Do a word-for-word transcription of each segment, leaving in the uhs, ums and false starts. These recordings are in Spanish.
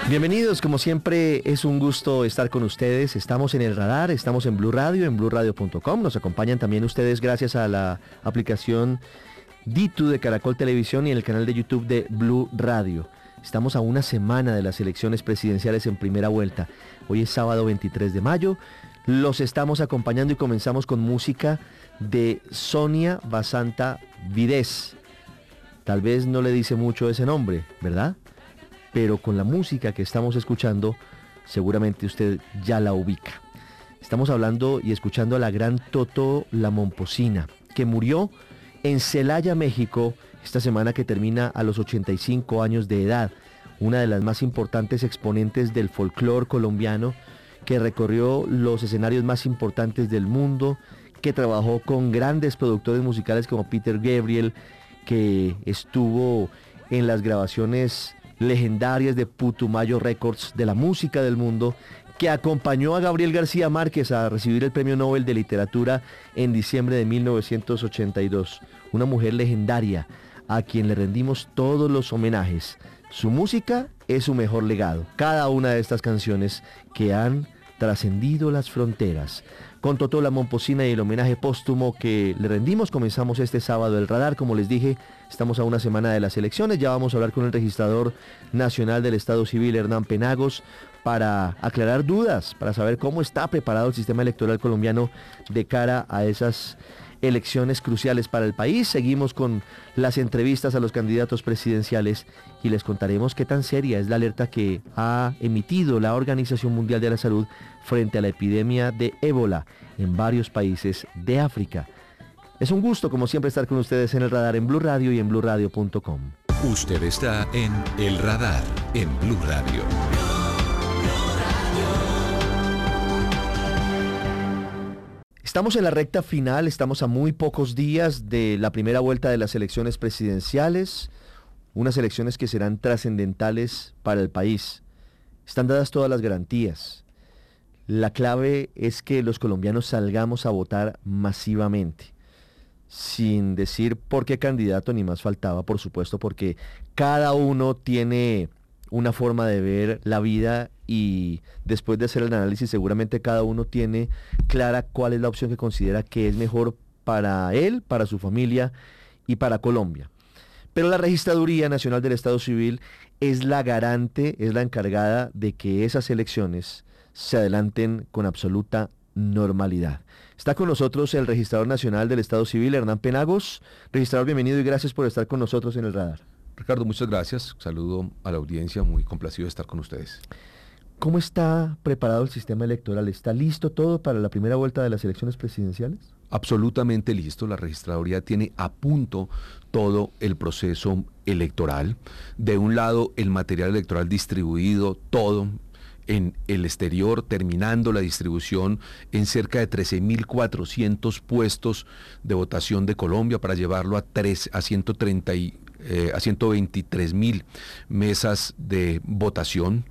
Bienvenidos, como siempre es un gusto estar con ustedes. Estamos en el radar, estamos en Blue Radio, en blue radio punto com. Nos acompañan también ustedes gracias a la aplicación Ditu de Caracol Televisión y el canal de YouTube de Blue Radio. Estamos a una semana de las elecciones presidenciales en primera vuelta. Hoy es sábado veintitrés de mayo. Los estamos acompañando y comenzamos con música de Sonia Basanta Vides. Tal vez no le dice mucho ese nombre, ¿verdad? Pero con la música que estamos escuchando, seguramente usted ya la ubica. Estamos hablando y escuchando a la gran Totó La Momposina, que murió en Celaya, México, esta semana que termina a los ochenta y cinco años de edad. Una de las más importantes exponentes del folclore colombiano, que recorrió los escenarios más importantes del mundo, que trabajó con grandes productores musicales como Peter Gabriel, que estuvo en las grabaciones legendarias de Putumayo Records de la música del mundo, que acompañó a Gabriel García Márquez a recibir el Premio Nobel de Literatura en diciembre de mil novecientos ochenta y dos. Una mujer legendaria a quien le rendimos todos los homenajes. Su música es su mejor legado. Cada una de estas canciones que han trascendido las fronteras. Con Totó La Momposina y el homenaje póstumo que le rendimos, comenzamos este sábado el radar. Como les dije, estamos a una semana de las elecciones. Ya vamos a hablar con el registrador nacional del Estado Civil, Hernán Penagos, para aclarar dudas, para saber cómo está preparado el sistema electoral colombiano de cara a esas elecciones cruciales para el país. Seguimos con las entrevistas a los candidatos presidenciales y les contaremos qué tan seria es la alerta que ha emitido la Organización Mundial de la Salud frente a la epidemia de ébola en varios países de África. Es un gusto, como siempre, estar con ustedes en el radar en Blue Radio y en blue radio punto com. Usted está en El Radar en Blue Radio. Estamos en la recta final, estamos a muy pocos días de la primera vuelta de las elecciones presidenciales, unas elecciones que serán trascendentales para el país. Están dadas todas las garantías. La clave es que los colombianos salgamos a votar masivamente, sin decir por qué candidato ni más faltaba, por supuesto, porque cada uno tiene una forma de ver la vida y después de hacer el análisis seguramente cada uno tiene clara cuál es la opción que considera que es mejor para él, para su familia y para Colombia. Pero la Registraduría Nacional del Estado Civil es la garante, es la encargada de que esas elecciones se adelanten con absoluta normalidad. Está con nosotros el Registrador Nacional del Estado Civil, Hernán Penagos. Registrador, bienvenido y gracias por estar con nosotros en el radar. Ricardo, muchas gracias. Saludo a la audiencia, muy complacido de estar con ustedes. ¿Cómo está preparado el sistema electoral? ¿Está listo todo para la primera vuelta de las elecciones presidenciales? Absolutamente listo. La registraduría tiene a punto todo el proceso electoral. De un lado, el material electoral distribuido, todo en el exterior, terminando la distribución en cerca de trece mil cuatrocientos puestos de votación de Colombia para llevarlo a, tres, a ciento treinta y Eh, a ciento veintitrés mil mesas de votación.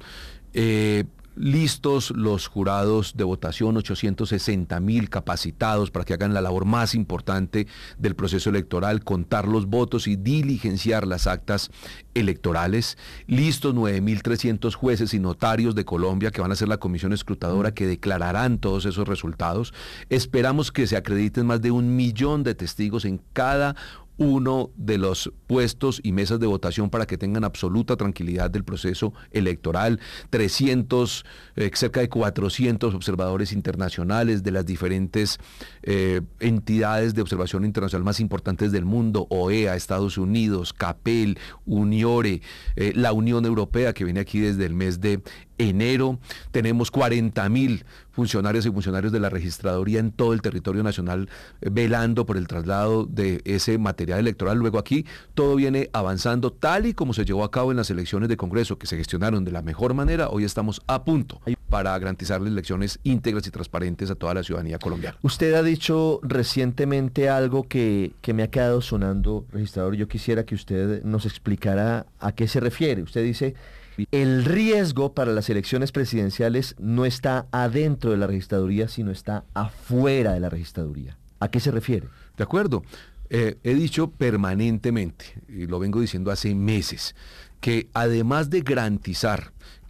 Eh, listos los jurados de votación, ochocientos sesenta mil capacitados para que hagan la labor más importante del proceso electoral, contar los votos y diligenciar las actas electorales. Listos nueve mil trescientos jueces y notarios de Colombia que van a ser la comisión escrutadora que declararán todos esos resultados. Esperamos que se acrediten más de un millón de testigos en cada uno de los puestos y mesas de votación para que tengan absoluta tranquilidad del proceso electoral. trescientos, eh, cerca de cuatrocientos observadores internacionales de las diferentes eh, entidades de observación internacional más importantes del mundo, O E A, Estados Unidos, CAPEL, UNIORE, eh, la Unión Europea que viene aquí desde el mes de enero. Tenemos cuarenta mil funcionarios y funcionarios de la registraduría en todo el territorio nacional eh, velando por el traslado de ese material electoral. Luego aquí todo viene avanzando tal y como se llevó a cabo en las elecciones de Congreso, que se gestionaron de la mejor manera. Hoy estamos a punto para garantizarle elecciones íntegras y transparentes a toda la ciudadanía colombiana. Usted ha dicho recientemente algo que, que me ha quedado sonando, registrador. Yo quisiera que usted nos explicara a qué se refiere. Usted dice: el riesgo para las elecciones presidenciales no está adentro de la registraduría, sino está afuera de la registraduría. ¿A qué se refiere? De acuerdo. Eh, he dicho permanentemente, y lo vengo diciendo hace meses, que además de garantizar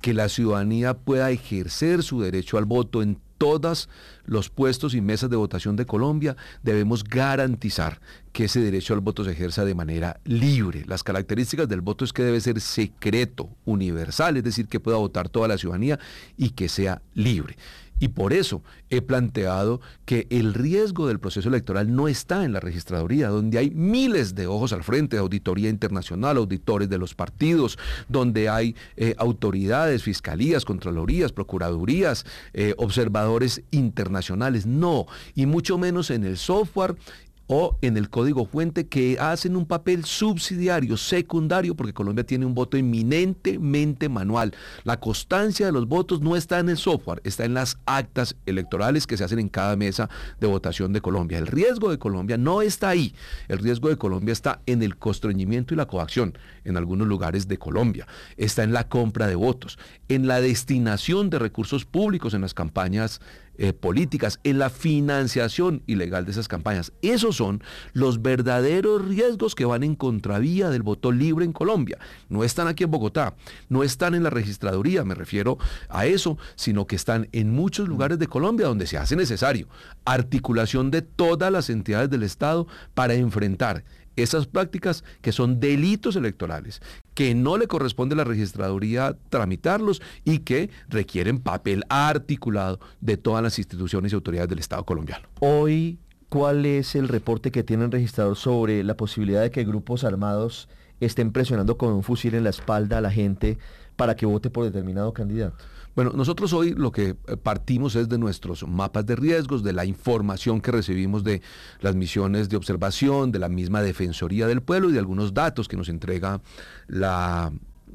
que la ciudadanía pueda ejercer su derecho al voto en todos los puestos y mesas de votación de Colombia, debemos garantizar que ese derecho al voto se ejerza de manera libre. Las características del voto es que debe ser secreto, universal, es decir, que pueda votar toda la ciudadanía y que sea libre. Y por eso he planteado que el riesgo del proceso electoral no está en la registraduría, donde hay miles de ojos al frente, auditoría internacional, auditores de los partidos, donde hay eh, autoridades, fiscalías, contralorías, procuradurías, eh, observadores internacionales. No, y mucho menos en el software o en el código fuente, que hacen un papel subsidiario, secundario, porque Colombia tiene un voto eminentemente manual. La constancia de los votos no está en el software, está en las actas electorales que se hacen en cada mesa de votación de Colombia. El riesgo de Colombia no está ahí, el riesgo de Colombia está en el constreñimiento y la coacción en algunos lugares de Colombia, está en la compra de votos, en la destinación de recursos públicos en las campañas Eh, políticas, en la financiación ilegal de esas campañas. Esos son los verdaderos riesgos que van en contravía del voto libre en Colombia. No están aquí en Bogotá, no están en la registraduría, me refiero a eso, sino que están en muchos lugares de Colombia donde se hace necesario articulación de todas las entidades del Estado para enfrentar esas prácticas que son delitos electorales, que no le corresponde a la registraduría tramitarlos y que requieren papel articulado de todas las instituciones y autoridades del Estado colombiano. Hoy, ¿cuál es el reporte que tienen registrador sobre la posibilidad de que grupos armados estén presionando con un fusil en la espalda a la gente para que vote por determinado candidato? Bueno, nosotros hoy lo que partimos es de nuestros mapas de riesgos, de la información que recibimos de las misiones de observación, de la misma Defensoría del Pueblo y de algunos datos que nos entrega la...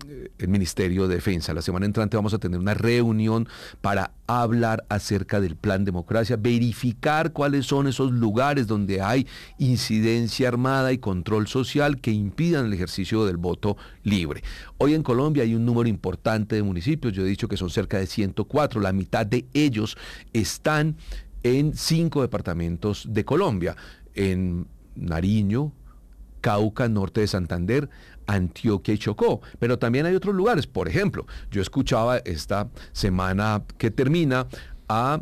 el Ministerio de Defensa. La semana entrante vamos a tener una reunión para hablar acerca del Plan Democracia, verificar cuáles son esos lugares donde hay incidencia armada y control social que impidan el ejercicio del voto libre. Hoy en Colombia hay un número importante de municipios, yo he dicho que son cerca de ciento cuatro, la mitad de ellos están en cinco departamentos de Colombia, en Nariño, Cauca, norte de Santander, Antioquia y Chocó, pero también hay otros lugares. Por ejemplo, yo escuchaba esta semana que termina a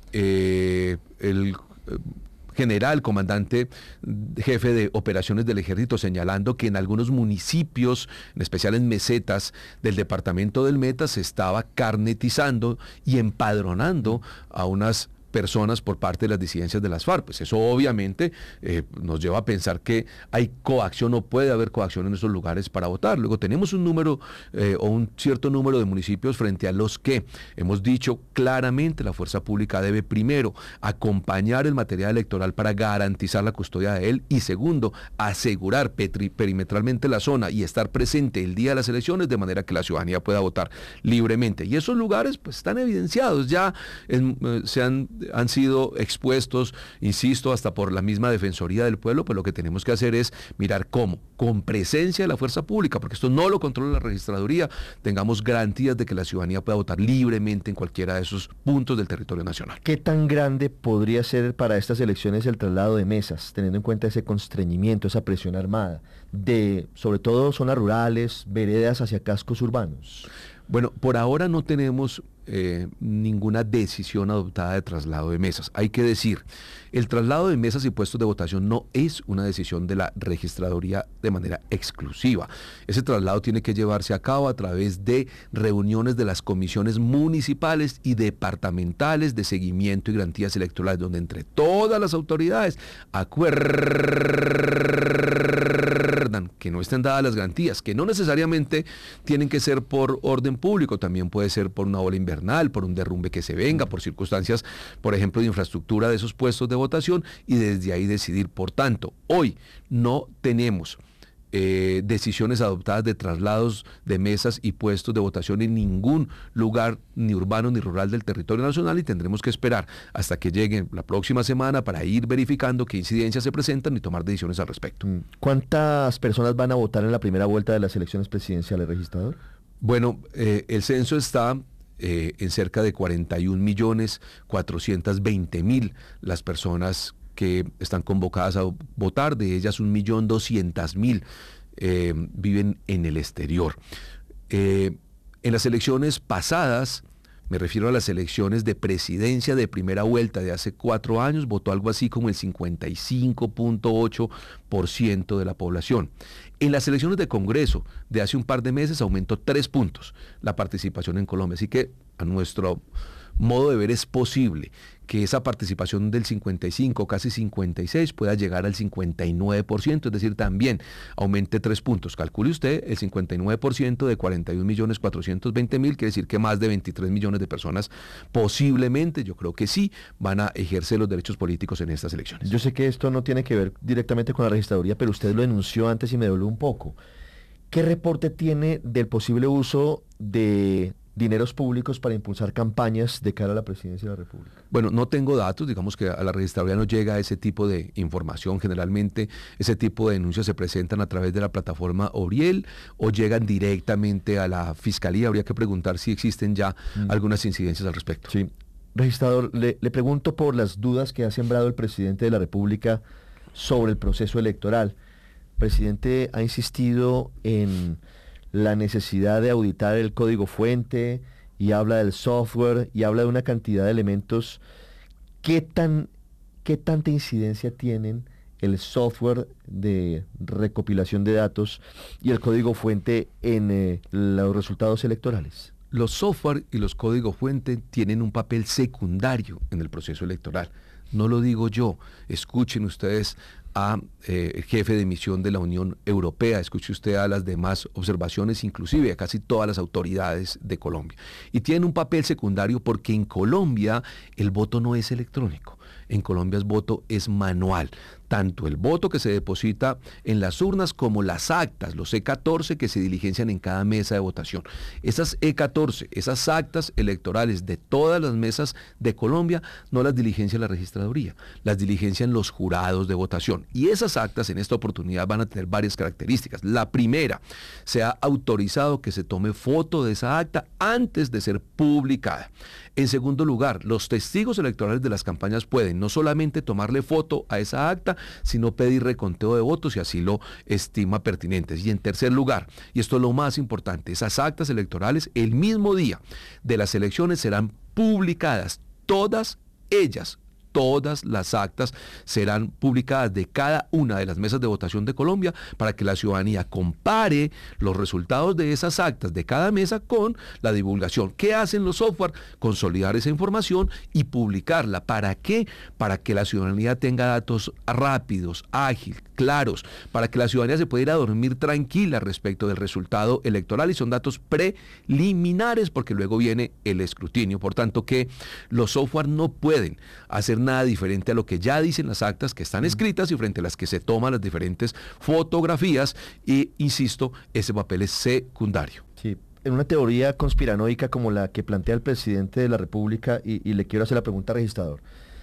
eh, el eh, general, comandante, jefe de operaciones del ejército, señalando que en algunos municipios, en especial en mesetas del departamento del Meta, se estaba carnetizando y empadronando a unas personas por parte de las disidencias de las FARC. Pues eso obviamente eh, nos lleva a pensar que hay coacción o puede haber coacción en esos lugares para votar. Luego tenemos un número eh, o un cierto número de municipios frente a los que hemos dicho claramente la fuerza pública debe primero acompañar el material electoral para garantizar la custodia de él y segundo, asegurar petri, perimetralmente la zona y estar presente el día de las elecciones de manera que la ciudadanía pueda votar libremente. Y esos lugares pues están evidenciados, ya en, eh, se han han sido expuestos, insisto, hasta por la misma Defensoría del Pueblo, pues lo que tenemos que hacer es mirar cómo, con presencia de la fuerza pública, porque esto no lo controla la registraduría, tengamos garantías de que la ciudadanía pueda votar libremente en cualquiera de esos puntos del territorio nacional. ¿Qué tan grande podría ser para estas elecciones el traslado de mesas, teniendo en cuenta ese constreñimiento, esa presión armada, de sobre todo zonas rurales, veredas hacia cascos urbanos? Bueno, por ahora no tenemos eh, ninguna decisión adoptada de traslado de mesas. Hay que decir, el traslado de mesas y puestos de votación no es una decisión de la registraduría de manera exclusiva. Ese traslado tiene que llevarse a cabo a través de reuniones de las comisiones municipales y departamentales de seguimiento y garantías electorales, donde entre todas las autoridades acuerdan que no estén dadas las garantías, que no necesariamente tienen que ser por orden público, también puede ser por una ola invernal, por un derrumbe que se venga, por circunstancias, por ejemplo, de infraestructura de esos puestos de votación, y desde ahí decidir. Por tanto, hoy no tenemos eh, decisiones adoptadas de traslados de mesas y puestos de votación en ningún lugar, ni urbano ni rural del territorio nacional, y tendremos que esperar hasta que llegue la próxima semana para ir verificando qué incidencias se presentan y tomar decisiones al respecto. ¿Cuántas personas van a votar en la primera vuelta de las elecciones presidenciales, registrador? Bueno, eh, el censo está eh, en cerca de cuarenta y un millones cuatrocientos veinte mil las personas que están convocadas a votar, de ellas un millón doscientos mil eh, viven en el exterior. Eh, En las elecciones pasadas, me refiero a las elecciones de presidencia de primera vuelta de hace cuatro años, votó algo así como el cincuenta y cinco punto ocho por ciento de la población. En las elecciones de Congreso de hace un par de meses aumentó tres puntos la participación en Colombia. Así que a nuestro modo de ver es posible que esa participación del cincuenta y cinco, casi cincuenta y seis, pueda llegar al cincuenta y nueve por ciento, es decir, también aumente tres puntos. Calcule usted, el cincuenta y nueve por ciento de cuarenta y un millones cuatrocientos veinte mil, quiere decir que más de veintitrés millones de personas posiblemente, yo creo que sí, van a ejercer los derechos políticos en estas elecciones. Yo sé que esto no tiene que ver directamente con la registraduría, pero usted lo denunció antes y me dolió un poco. ¿Qué reporte tiene del posible uso de dineros públicos para impulsar campañas de cara a la presidencia de la República? Bueno, no tengo datos, digamos que a la registraduría no llega ese tipo de información. Generalmente ese tipo de denuncias se presentan a través de la plataforma Oriel o llegan directamente a la Fiscalía. Habría que preguntar si existen ya mm. algunas incidencias al respecto. Sí. Registrador, le, le pregunto por las dudas que ha sembrado el presidente de la República sobre el proceso electoral. El presidente ha insistido en la necesidad de auditar el código fuente y habla del software y habla de una cantidad de elementos. ¿Qué tan, qué tanta incidencia tienen el software de recopilación de datos y el código fuente en eh, los resultados electorales? Los software y los códigos fuente tienen un papel secundario en el proceso electoral. No lo digo yo, escuchen ustedes a eh, el jefe de misión de la Unión Europea, escuche usted a las demás observaciones, inclusive a casi todas las autoridades de Colombia. Y tienen un papel secundario porque en Colombia el voto no es electrónico, en Colombia el voto es manual. Tanto el voto que se deposita en las urnas como las actas, los E catorce que se diligencian en cada mesa de votación. Esas E catorce, esas actas electorales de todas las mesas de Colombia, no las diligencia la registraduría, las diligencian los jurados de votación. Y esas actas en esta oportunidad van a tener varias características. La primera, se ha autorizado que se tome foto de esa acta antes de ser publicada. En segundo lugar, los testigos electorales de las campañas pueden no solamente tomarle foto a esa acta, sino pedir reconteo de votos si así lo estima pertinente. Y en tercer lugar, y esto es lo más importante, esas actas electorales el mismo día de las elecciones serán publicadas, todas ellas. Todas las actas serán publicadas de cada una de las mesas de votación de Colombia para que la ciudadanía compare los resultados de esas actas de cada mesa con la divulgación. ¿Qué hacen los software? Consolidar esa información y publicarla. ¿Para qué? Para que la ciudadanía tenga datos rápidos, ágiles, claros, para que la ciudadanía se pueda ir a dormir tranquila respecto del resultado electoral, y son datos preliminares porque luego viene el escrutinio. Por tanto, que los software no pueden hacer nada diferente a lo que ya dicen las actas que están escritas y frente a las que se toman las diferentes fotografías, y insisto, ese papel es secundario. Sí, en una teoría conspiranoica como la que plantea el presidente de la República, y, y le quiero hacer la pregunta, registrador,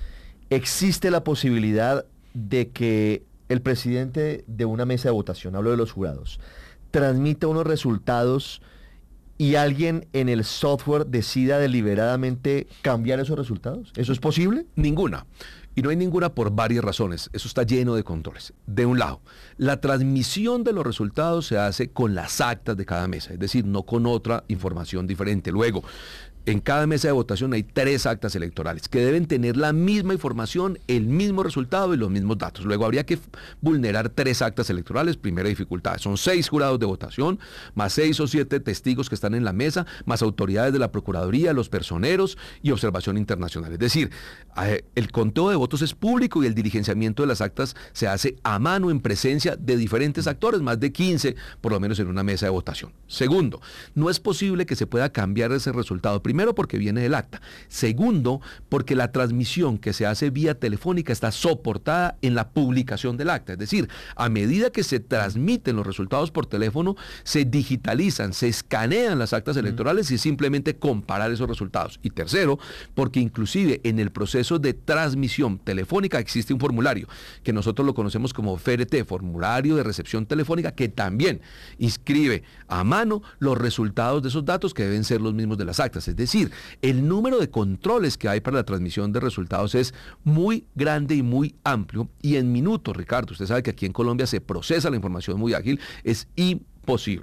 ¿existe la posibilidad de que el presidente de una mesa de votación, hablo de los jurados, transmita unos resultados y alguien en el software decida deliberadamente cambiar esos resultados? ¿Eso es posible? Ninguna. Y no hay ninguna por varias razones. Eso está lleno de controles. De un lado, la transmisión de los resultados se hace con las actas de cada mesa, es decir, no con otra información diferente. Luego, en cada mesa de votación hay tres actas electorales que deben tener la misma información, el mismo resultado y los mismos datos. Luego habría que vulnerar tres actas electorales, primera dificultad. Son seis jurados de votación, más seis o siete testigos que están en la mesa, más autoridades de la Procuraduría, los personeros y observación internacional. Es decir, el conteo de votos es público y el diligenciamiento de las actas se hace a mano en presencia de diferentes actores, más de quince por lo menos en una mesa de votación. Segundo, no es posible que se pueda cambiar ese resultado. Primero, porque viene del acta. Segundo, porque la transmisión que se hace vía telefónica está soportada en la publicación del acta. Es decir, a medida que se transmiten los resultados por teléfono, se digitalizan, se escanean las actas electorales y simplemente comparar esos resultados. Y tercero, porque inclusive en el proceso de transmisión telefónica existe un formulario que nosotros lo conocemos como F R T, formulario de recepción telefónica, que también inscribe a mano los resultados de esos datos que deben ser los mismos de las actas. Es decir, el número de controles que hay para la transmisión de resultados es muy grande y muy amplio, y en minutos, Ricardo, usted sabe que aquí en Colombia se procesa la información muy ágil, es imposible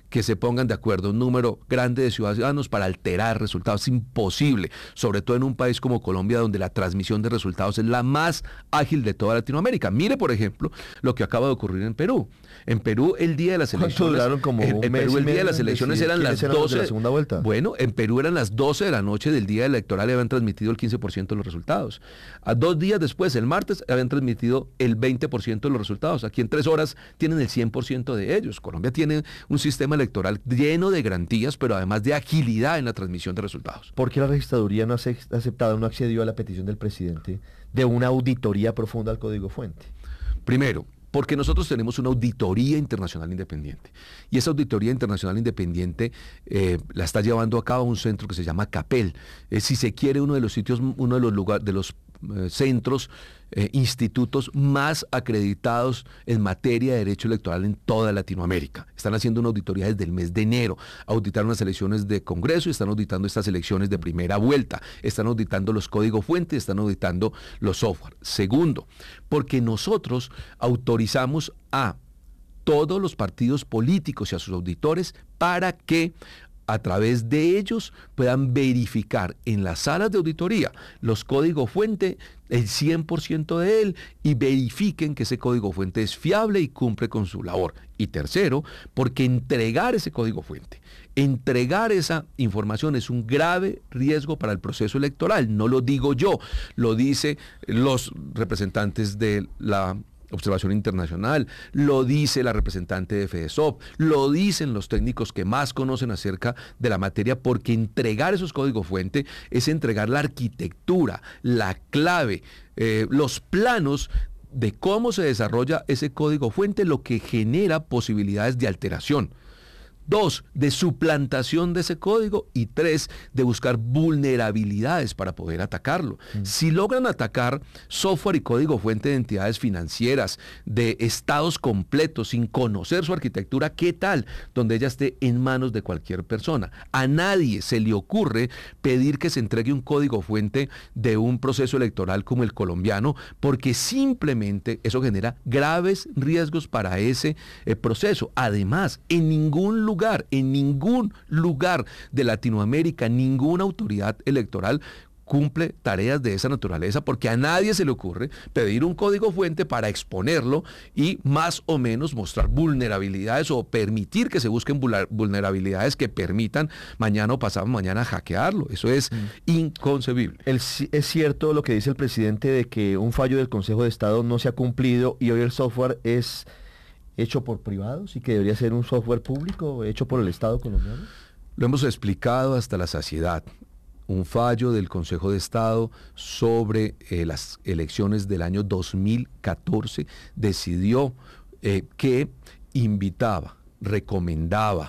que se pongan de acuerdo un número grande de ciudadanos para alterar resultados. Es imposible, sobre todo en un país como Colombia, donde la transmisión de resultados es la más ágil de toda Latinoamérica. Mire, por ejemplo, lo que acaba de ocurrir en Perú. En Perú, el día de las elecciones... duraron como en, un en mes Perú, y el día de medio las elecciones en eran las eran los doce... de la segunda vuelta. Bueno, en Perú eran las doce de la noche del día electoral y habían transmitido el quince por ciento de los resultados. A dos días después, el martes, habían transmitido el veinte por ciento de los resultados. Aquí en tres horas tienen el cien por ciento de ellos. Colombia tiene un sistema electoral lleno de garantías, pero además de agilidad en la transmisión de resultados. ¿Por qué la registraduría no ha aceptado, no accedió a la petición del presidente de una auditoría profunda al código fuente? Primero, porque nosotros tenemos una auditoría internacional independiente. Y esa auditoría internacional independiente eh, la está llevando a cabo un centro que se llama CAPEL. Eh, si se quiere, uno de los sitios, uno de los lugares, de los eh, centros, eh, institutos más acreditados en materia de derecho electoral en toda Latinoamérica. Están haciendo una auditoría desde el mes de enero. Auditaron las elecciones de Congreso y están auditando estas elecciones de primera vuelta. Están auditando los códigos fuentes, están auditando los software. Segundo, porque nosotros autorizamos a todos los partidos políticos y a sus auditores para que a través de ellos puedan verificar en las salas de auditoría los códigos fuente, el cien por ciento de él, y verifiquen que ese código fuente es fiable y cumple con su labor. Y tercero, porque entregar ese código fuente, entregar esa información es un grave riesgo para el proceso electoral. No lo digo yo, lo dicen los representantes de la Observación Internacional, lo dice la representante de FEDESOP, lo dicen los técnicos que más conocen acerca de la materia, porque entregar esos códigos fuente es entregar la arquitectura, la clave, eh, los planos de cómo se desarrolla ese código fuente, lo que genera posibilidades de alteración. Dos, de suplantación de ese código, y tres, de buscar vulnerabilidades para poder atacarlo. Mm. Si logran atacar software y código fuente de entidades financieras, de estados completos, sin conocer su arquitectura, ¿qué tal? Donde ella esté en manos de cualquier persona. A nadie se le ocurre pedir que se entregue un código fuente de un proceso electoral como el colombiano, porque simplemente eso genera graves riesgos para ese eh, proceso. Además, en ningún lugar Lugar, en ningún lugar de Latinoamérica, ninguna autoridad electoral cumple tareas de esa naturaleza, porque a nadie se le ocurre pedir un código fuente para exponerlo y más o menos mostrar vulnerabilidades o permitir que se busquen vulnerabilidades que permitan mañana o pasado mañana hackearlo. Eso es mm. inconcebible. El, es cierto lo que dice el presidente de que un fallo del Consejo de Estado no se ha cumplido y hoy el software es hecho por privados y que debería ser un software público hecho por el Estado colombiano. Lo hemos explicado hasta la saciedad. Un fallo del Consejo de Estado sobre eh, las elecciones del año dos mil catorce decidió eh, que invitaba, recomendaba,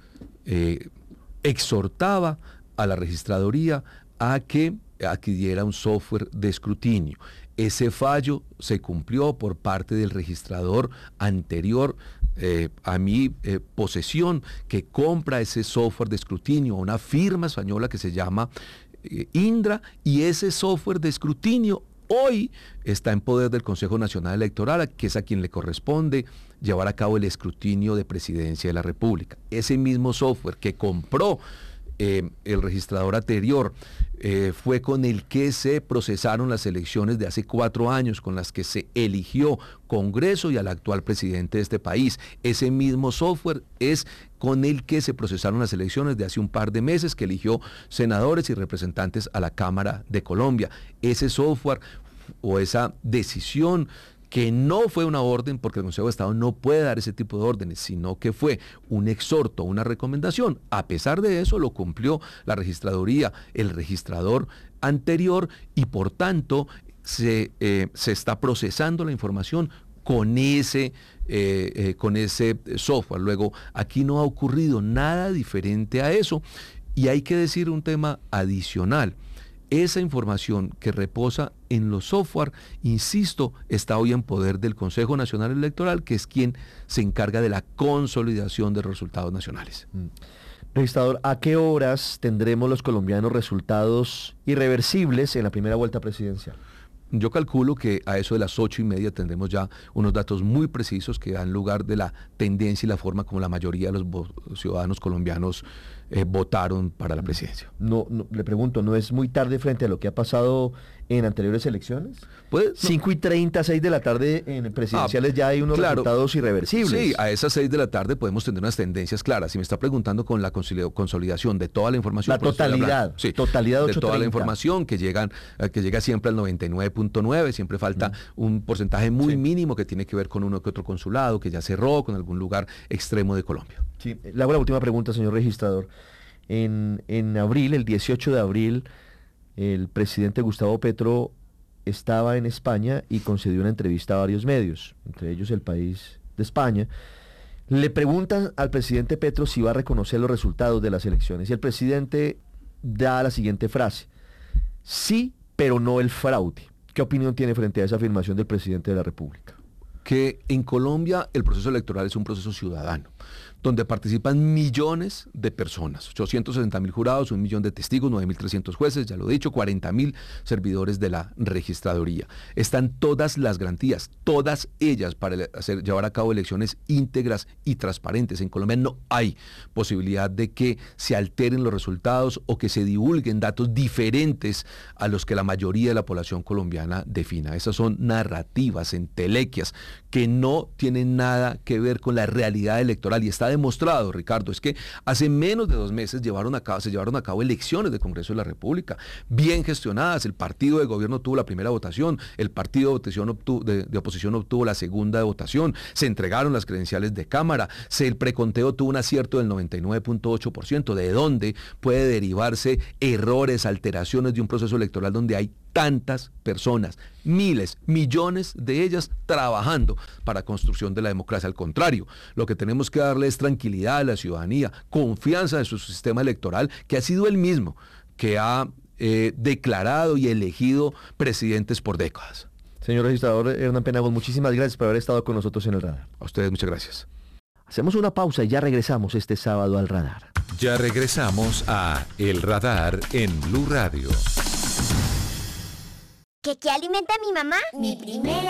eh, exhortaba a la registraduría a que adquiriera un software de escrutinio. Ese fallo se cumplió por parte del registrador anterior eh, a mi eh, posesión, que compra ese software de escrutinio a una firma española que se llama eh, Indra, y ese software de escrutinio hoy está en poder del Consejo Nacional Electoral, que es a quien le corresponde llevar a cabo el escrutinio de Presidencia de la República. Ese mismo software que compró Eh, el registrador anterior eh, fue con el que se procesaron las elecciones de hace cuatro años, con las que se eligió Congreso y al actual presidente de este país. Ese mismo software es con el que se procesaron las elecciones de hace un par de meses, que eligió senadores y representantes a la Cámara de Colombia. Ese software o esa decisión, que no fue una orden, porque el Consejo de Estado no puede dar ese tipo de órdenes, sino que fue un exhorto, una recomendación. A pesar de eso, lo cumplió la registraduría, el registrador anterior, y por tanto se, eh, se está procesando la información con ese, eh, eh, con ese software. Luego, aquí no ha ocurrido nada diferente a eso, y hay que decir un tema adicional. Esa información que reposa en los software, insisto, está hoy en poder del Consejo Nacional Electoral, que es quien se encarga de la consolidación de resultados nacionales. Mm. Registrador, ¿a qué horas tendremos los colombianos resultados irreversibles en la primera vuelta presidencial? Yo calculo que a eso de las ocho y media tendremos ya unos datos muy precisos que dan lugar de la tendencia y la forma como la mayoría de los vo- ciudadanos colombianos eh, votaron para la presidencia. No, no, le pregunto, ¿no es muy tarde frente a lo que ha pasado en anteriores elecciones? Pues, no. cinco y treinta, seis de la tarde en presidenciales ya hay unos claro. resultados irreversibles. Sí, a esas seis de la tarde podemos tener unas tendencias claras. Si me está preguntando con la consolid- consolidación de toda la información. La pues estoy totalidad, hablando, sí, totalidad de ocho toda la treinta. información que llegan, eh, que llega siempre al noventa y nueve punto nueve, siempre falta mm. un porcentaje muy Sí. mínimo que tiene que ver con uno que otro consulado que ya cerró, con algún lugar extremo de Colombia. Sí, le hago la última pregunta, señor registrador. En, en abril, el dieciocho de abril, el presidente Gustavo Petro estaba en España y concedió una entrevista a varios medios, entre ellos El País de España. Le preguntan al presidente Petro si va a reconocer los resultados de las elecciones y el presidente da la siguiente frase: sí, pero no el fraude. ¿Qué opinión tiene frente a esa afirmación del presidente de la República? Que en Colombia el proceso electoral es un proceso ciudadano, donde participan millones de personas, ochocientos sesenta mil jurados, un millón de testigos, nueve mil trescientos jueces, ya lo he dicho, cuarenta mil servidores de la registraduría. Están todas las garantías, todas ellas para hacer, llevar a cabo elecciones íntegras y transparentes. En Colombia no hay posibilidad de que se alteren los resultados o que se divulguen datos diferentes a los que la mayoría de la población colombiana defina. Esas son narrativas, entelequias, que no tienen nada que ver con la realidad electoral. Y está demostrado, Ricardo, es que hace menos de dos meses llevaron a cabo, se llevaron a cabo elecciones del Congreso de la República, bien gestionadas. El partido de gobierno obtuvo la primera votación, el partido de oposición obtuvo, de, de oposición obtuvo la segunda votación, se entregaron las credenciales de Cámara, se, el preconteo tuvo un acierto del noventa y nueve punto ocho por ciento, de donde puede derivarse errores, alteraciones de un proceso electoral donde hay tantas personas, miles, millones de ellas trabajando para construcción de la democracia. Al contrario, lo que tenemos que darle es tranquilidad a la ciudadanía, confianza en su sistema electoral, que ha sido el mismo, que ha eh, declarado y elegido presidentes por décadas. Señor registrador Hernán Penagos, muchísimas gracias por haber estado con nosotros en el radar. A ustedes muchas gracias. Hacemos una pausa y ya regresamos este sábado al radar. Ya regresamos a El Radar en Blue Radio. ¿Qué, qué alimenta a mi mamá? Mi primera